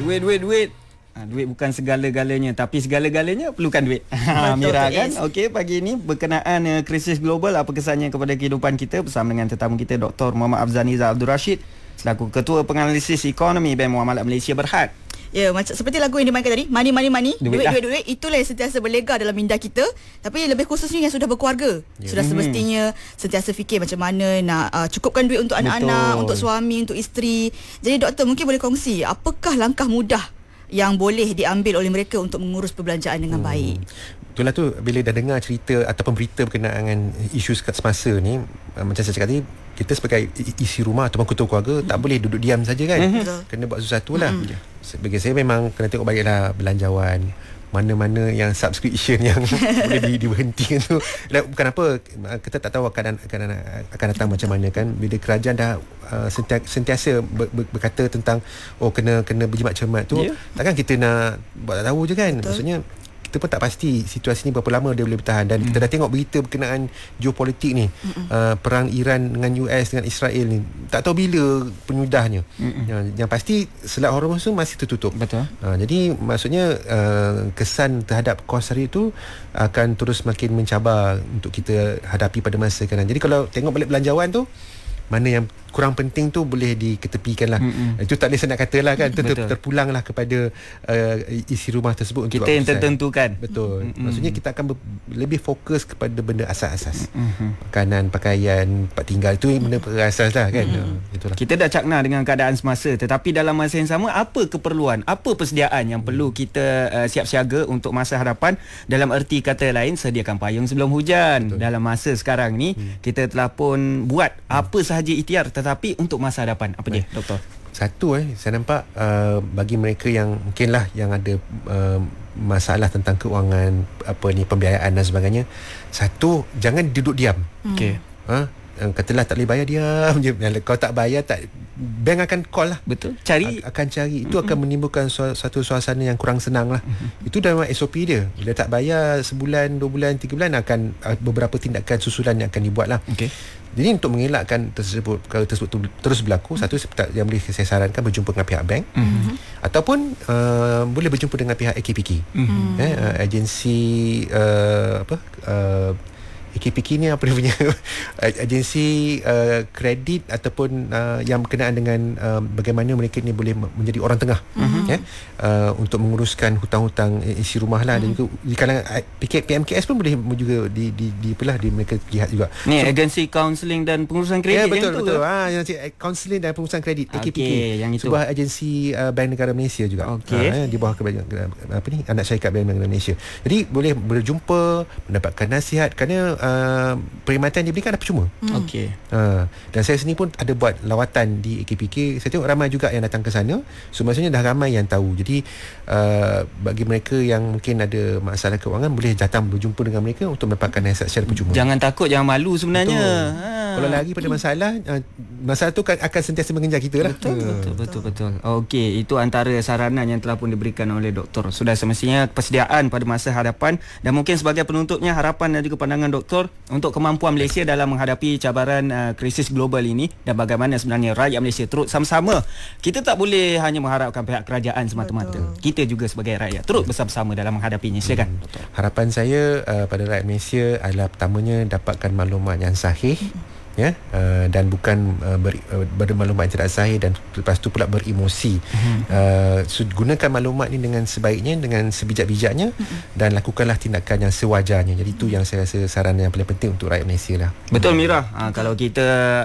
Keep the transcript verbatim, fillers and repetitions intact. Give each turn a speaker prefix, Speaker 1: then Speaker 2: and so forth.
Speaker 1: Duit, duit, duit. Ha, duit bukan segala-galanya, tapi segala-galanya perlukan duit. Ha, Mira kan. Okey, pagi ini berkenaan uh, krisis global, apa kesannya kepada kehidupan kita, bersama dengan tetamu kita Doktor Muhammad Afzaniza Abdul Rashid selaku Ketua Penganalisis Ekonomi Bank Muamalat Malaysia Berhad.
Speaker 2: Ya, macam seperti lagu yang dimainkan tadi, money money money, duit
Speaker 1: Duit
Speaker 2: duit,
Speaker 1: lah.
Speaker 2: duit duit, itulah yang sentiasa berlega dalam minda kita. Tapi lebih khususnya yang sudah berkeluarga,
Speaker 3: Ya.
Speaker 2: sudah semestinya sentiasa fikir macam mana nak uh, cukupkan duit untuk anak-anak,
Speaker 1: Betul.
Speaker 2: untuk suami, untuk isteri. Jadi doktor mungkin boleh kongsi apakah langkah mudah yang boleh diambil oleh mereka untuk mengurus perbelanjaan dengan hmm. baik.
Speaker 3: Itulah tu, bila dah dengar cerita ataupun berita berkenaan dengan isu semasa ni, uh, macam saya cakap tadi, kita sebagai isi rumah ataupun ketua keluarga hmm. tak boleh duduk diam saja kan.
Speaker 2: Hmm.
Speaker 3: Kena buat sesuatu lah.
Speaker 2: Hmm.
Speaker 3: Bagi saya memang kena tengok baiklah belanjawan, mana-mana yang subscription yang boleh di, diberhentikan tu. Bukan apa, kita tak tahu akan akan, akan datang macam mana kan. Bila kerajaan dah uh, sentiasa, sentiasa ber, ber, berkata tentang oh kena kena berjimat cermat tu, yeah. takkan kita nak buat tak tahu je kan. Betul. Maksudnya kita pun tak pasti situasi ni berapa lama dia boleh bertahan. Dan hmm. kita dah tengok berita berkenaan geopolitik ni, uh, perang Iran dengan U S dengan Israel ni, tak tahu bila penyudahnya. hmm. yang, yang pasti Selat Hormuz tu masih tertutup.
Speaker 1: Betul.
Speaker 3: uh, Jadi maksudnya uh, kesan terhadap kos hari tu akan terus makin mencabar untuk kita hadapi pada masa sekarang. Jadi kalau tengok balik belanjawan tu, mana yang kurang penting tu boleh diketepikan lah. Mm-hmm. Itu tak boleh saya nak kata lah kan. Itu ter, terpulang lah kepada uh, isi rumah tersebut.
Speaker 1: Kita yang tertentukan.
Speaker 3: Betul. Mm-hmm. Maksudnya kita akan ber, lebih fokus kepada benda asas-asas.
Speaker 1: Mm-hmm.
Speaker 3: Makanan, pakaian, tempat tinggal, itu benda asas lah kan. Mm-hmm. Itulah.
Speaker 1: Kita dah cakna dengan keadaan semasa, tetapi dalam masa yang sama, apa keperluan, apa persediaan yang perlu kita uh, siap siaga untuk masa hadapan. Dalam erti kata lain, sediakan payung sebelum hujan. Betul. Dalam masa sekarang ni, mm. kita telah pun buat mm. apa sahaja ikhtiar, tetapi untuk masa hadapan apa dia, Doktor?
Speaker 3: Satu eh saya nampak uh, bagi mereka yang mungkinlah yang ada uh, masalah tentang keuangan, apa ni, pembiayaan dan sebagainya. Satu, jangan duduk diam.
Speaker 1: Okey.
Speaker 3: Ha? Katalah tak boleh bayar, diam je. Kalau tak bayar, tak, bank akan call lah.
Speaker 1: Betul. Cari.
Speaker 3: A- akan cari. Itu akan menimbulkan su- satu suasana yang kurang senang lah. Itu dalam S O P dia. Bila tak bayar sebulan, dua bulan, tiga bulan, akan uh, beberapa tindakan susulan yang akan dibuat lah.
Speaker 1: Okey.
Speaker 3: Jadi untuk mengelakkan tersebut, perkara tersebut terus berlaku, satu yang boleh saya sarankan berjumpa dengan pihak bank, mm-hmm. ataupun uh, boleh berjumpa dengan pihak A K P K, mm-hmm. eh, uh, agensi uh, apa uh, A K P K ni apa dia punya agensi uh, kredit ataupun uh, yang berkenaan dengan uh, bagaimana mereka ni boleh menjadi orang tengah, mm-hmm. eh, uh, untuk menguruskan hutang-hutang isi rumah lah, mm. dan juga di kalangan P M K S pun boleh juga di di di apalah di mereka lihat juga.
Speaker 1: Ni
Speaker 3: so,
Speaker 1: agensi kaunseling dan pengurusan kredit,
Speaker 3: ya, betul,
Speaker 1: yang tu.
Speaker 3: betul. Ah, yang kaunseling dan pengurusan kredit, A K P K.
Speaker 1: Okay, yang itu.
Speaker 3: Sebuah agensi uh, Bank Negara Malaysia juga.
Speaker 1: Okay.
Speaker 3: Ah, di bawah kerajaan apa ni, anak syarikat Bank Negara Malaysia. Jadi boleh berjumpa, mendapatkan nasihat, kerana uh, perkhidmatan yang diberikan adalah percuma.
Speaker 1: Hmm. Okey.
Speaker 3: Uh, dan saya sendiri pun ada buat lawatan di A K P K. Saya tengok ramai juga yang datang ke sana. So maksudnya dah ramai yang tahu. Jadi uh, bagi mereka yang mungkin ada masalah keuangan, boleh datang berjumpa dengan mereka untuk mendapatkan nasihat secara percuma.
Speaker 1: Jangan takut, jangan malu sebenarnya. Ha.
Speaker 3: Kalau lagi pada masalah, uh, masalah tu kan akan sentiasa mengejar kita lah.
Speaker 1: Betul, betul, betul, betul. Okey, itu antara saranan yang telah pun diberikan oleh doktor. Sudah semestinya persediaan pada masa hadapan, dan mungkin sebagai penutupnya, harapan dan juga pandangan doktor untuk kemampuan Malaysia dalam menghadapi cabaran uh, krisis global ini, dan bagaimana sebenarnya rakyat Malaysia turut sama-sama. Kita tak boleh hanya mengharapkan pihak kerajaan semata-mata. Betul. Kita juga sebagai rakyat turut bersama-sama dalam menghadapinya. Silakan.
Speaker 3: Hmm. Harapan saya uh, pada rakyat Malaysia adalah pertamanya dapatkan maklumat yang sahih, ya, uh, dan bukan uh, ber, uh, bermaklumat yang tidak sahih dan lepas tu pula beremosi. Mm-hmm. uh, so, gunakan maklumat ni dengan sebaiknya, dengan sebijak-bijaknya, mm-hmm. dan lakukanlah tindakan yang sewajarnya. Jadi itu yang saya rasa saran yang paling penting untuk rakyat Malaysia lah.
Speaker 1: Betul, Mira. Ha, kalau kita